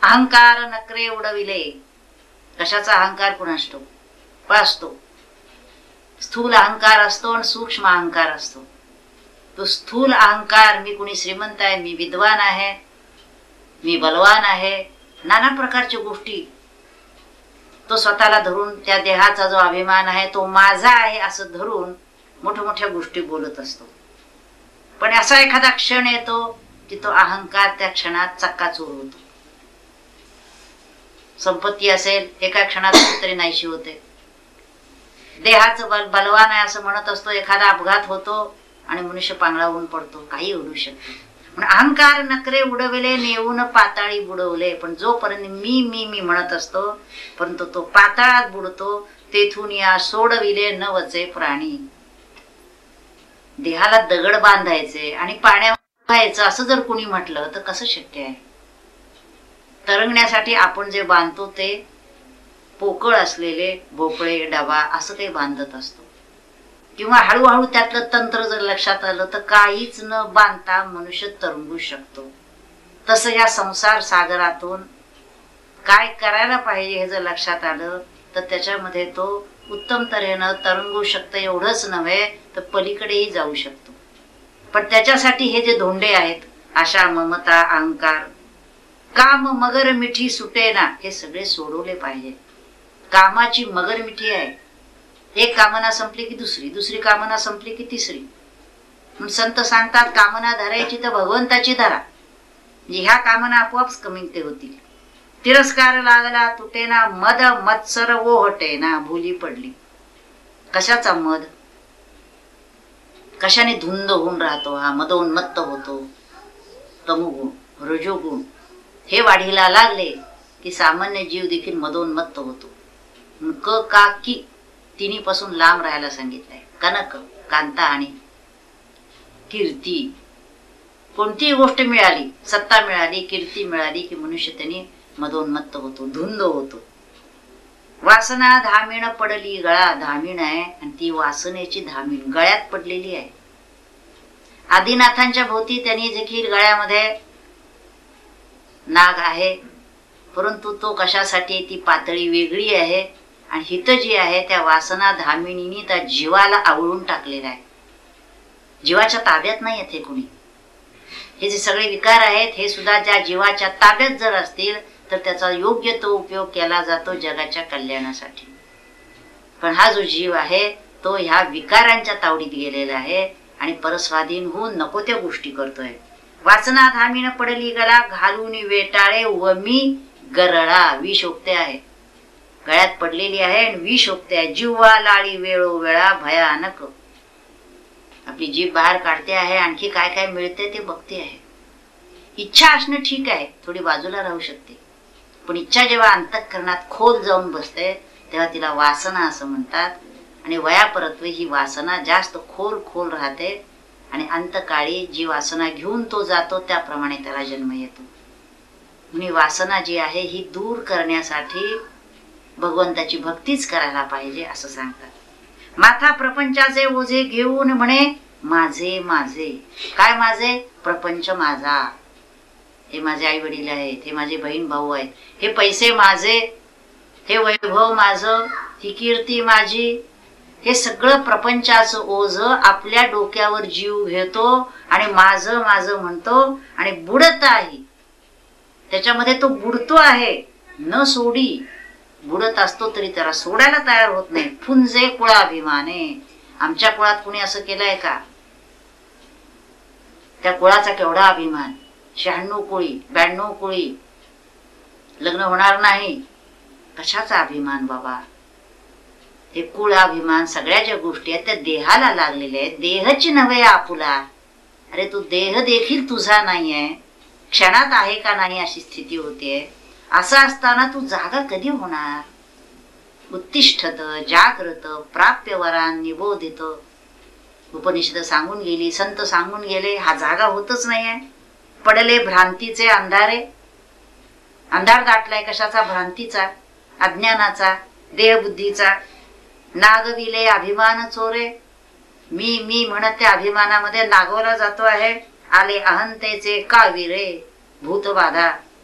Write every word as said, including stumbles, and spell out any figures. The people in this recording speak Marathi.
अहंकार नकरे उडविले. कशाचा अहंकार कुणास ठाऊक असतो. स्थूल अहंकार असतो आणि सूक्ष्म अहंकार असतो. तो स्थूल अहंकार, मी कुणी श्रीमंत आहे, मी विद्वान आहे, मी बलवान आहे, नाना प्रकारच्या गोष्टी तो स्वतःला धरून, त्या देहाचा जो अभिमान आहे तो माझा आहे असं धरून मोठ्या मोठ्या गोष्टी बोलत असतो. पण असा एखादा क्षण येतो की तो अहंकार त्या क्षणात चक्काचूर होतो. संपत्ती असेल एका क्षणात तरी नाहीशी होते. देहाचं बल बलवान आहे असं म्हणत असतो, एखादा अपघात होतो आणि मनुष्य पांगळा होऊन पडतो. काही होऊ शकते. अहंकार नकरे उडविले नेऊन पाताळी बुडवले. पण जोपर्यंत मी मी मी म्हणत असतो परंतु तो पाताळात बुडतो. तेथून या सोडविले न वचे प्राणी. देहाला दगड बांधायचे आणि पाण्यात व्हायचं असं जर कुणी म्हटलं तर कसं शक्य आहे? तरंगण्यासाठी आपण जे बांधतो ते पोकळ असलेले भोपळे डबा असं काही बांधत असतो. किंवा हळूहळू त्यातलं तंत्र जर लक्षात आलं तर काहीच न बांधता मनुष्य तरंगू शकतो. तसं या संसार सागरातून काय करायला पाहिजे हे जर लक्षात आलं तर त्याच्यामध्ये तो उत्तम तऱ्हेनं तरंगू शकतो. एवढंच नव्हे तर पलीकडेही जाऊ शकतो. पण त्याच्यासाठी हे जे धोंडे आहेत, आशा, ममता, अहंकार, काम मगर मिठी सुटे ना, हे सगळे सोडवले पाहिजे. कामाची मगर मिठी आहे. एक कामना संपली की दुसरी, दुसरी कामना संपली की तिसरी. संत सांगतात कामना धरायची तर भगवंताची धरा, ह्या कामना आपोआप कमी ते होतील. तिरस्कार लागला तुटेना मद मत्सर वो हटेना. भुली पडली. कशाचा मद? कशाने धुंद होऊन राहतो हा? मदोन्मत्त होतो. तमोगुण, रजोगुण हे वाढीला लागले की सामान्य जीव देखील मदोन्मत्त होतो. क का की तिन्ही पासून लांब राहायला सांगितलंय. कनक, कांता आणि कीर्ती. कोणतीही गोष्ट मिळाली, सत्ता मिळाली, कीर्ती मिळाली की मनुष्य त्यांनी मदोन्मत्त होतो, धुंद होतो. वासना धामीण पडली. गळा धामीण आहे आणि ती वासनेची धामीण गळ्यात पडलेली आहे. आदिनाथांच्या भोवती त्यांनी देखील गळ्यामध्ये नाग आहे, परंतु तो कशासाठी? ती पातळी वेगळी आहे. आणि हित जी आहे त्या वासना धामिणीने त्या जीवाला आवळून टाकलेला आहे. जीवाच्या ताब्यात नाही येते कुणी. हे जे सगळे विकार आहेत हे सुद्धा ज्या जीवाच्या ताब्यात जर असतील तर त्याचा योग्य तो उपयोग केला जातो जगाच्या कल्याणासाठी. पण हा जो जीव आहे तो ह्या विकारांच्या तावडीत गेलेला आहे आणि परस्वाधीन होऊन नको त्या गोष्टी करतोय. वासना धामीन पडली गळा घालून वेटाळे व मी गरळा. विषोक्ते आहे, गळ्यात पडलेली आहे आणि विषोक्ते आहे. जीवा लाळी वेळोवेळा भयानक. आपली जीभ बाहेर काढते आहे, आणखी काय काय मिळते ते बघते आहे. इच्छा असणं ठीक आहे, थोडी बाजूला राहू शकते, पण इच्छा जेव्हा अंतःकरणात खोल जाऊन बसते तेव्हा तिला वासना असं म्हणतात. आणि वयापरत्वे ही वासना जास्त खोल खोल राहते आणि अंतकाळी जी वासना घेऊन तो जातो त्याप्रमाणे त्याला जन्म येतो. म्हणून वासना जी आहे ही दूर करण्यासाठी भगवंताची भक्तीच करायला पाहिजे असं सांगतात. माथा प्रपंचाचे ओझे घेऊन म्हणे माझे माझे. काय माझे? प्रपंच माझा. हे माझे आई वडील आहेत, हे माझे बहीण भाऊ आहेत, हे पैसे माझे, हे वैभव माझं, ही कीर्ती माझी. हे सगळं प्रपंचाचं ओझ आपल्या डोक्यावर जीव घेतो आणि माझं माझं म्हणतो आणि बुडत आहे. त्याच्यामध्ये तो बुडतो आहे, न सोडी बुडत असतो तरी त्याला सोडायला तयार होत नाही. फुंजे कुळाभिमाने. आमच्या कुळात कुणी असं केलंय का? त्या कुळाचा केवढा अभिमान. शहाण्णव कुळी, ब्याण्णव कुळी, लग्न होणार नाही. कशाचा अभिमान बाबा? हे कुळ अभिमान सगळ्या ज्या गोष्टी आहेत त्या देहाला लागलेल्या आहेत. देहच नव्हे आपुला. अरे तू देह देखील तुझा नाहीये, क्षणात आहे का नाही अशी स्थिती होतीये. असं असताना तू जागा कधी होणार? उत्तिष्ठत जागृत प्राप्य वरान निबोधित. उपनिषद सांगून गेली, संत सांगून गेले, हा जागा होतच नाहीये. पडले भ्रांतीचे अंधारे. अंधार दाटलाय कशाचा? भ्रांतीचा, अज्ञानाचा, देहबुद्धीचा. नागविले अभिमान चोरे. मी मी म्हणत त्या अभिमानामध्ये नागवला जातो आहे. आले अहंतेचे काविरे भूतबाधा.